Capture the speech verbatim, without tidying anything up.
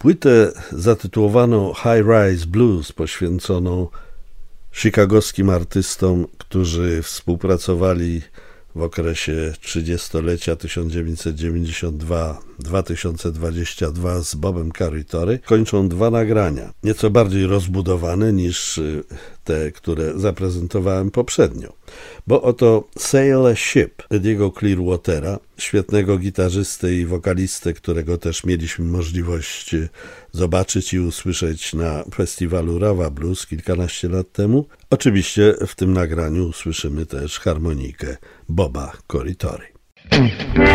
Płytę zatytułowaną High Rise Blues, poświęconą chicagowskim artystom, którzy współpracowali w okresie trzydziestolecia tysiąc dziewięćset dziewięćdziesiąt dwa do dwa tysiące dwudziestego drugiego z Bobem Carritory, kończą dwa nagrania, nieco bardziej rozbudowane niż te, które zaprezentowałem poprzednio. Bo oto Sail a Ship Eddie'ego Clearwatera, świetnego gitarzysty i wokalistę, którego też mieliśmy możliwość zobaczyć i usłyszeć na festiwalu Rawa Blues kilkanaście lat temu. Oczywiście w tym nagraniu usłyszymy też harmonikę Boba Carritory.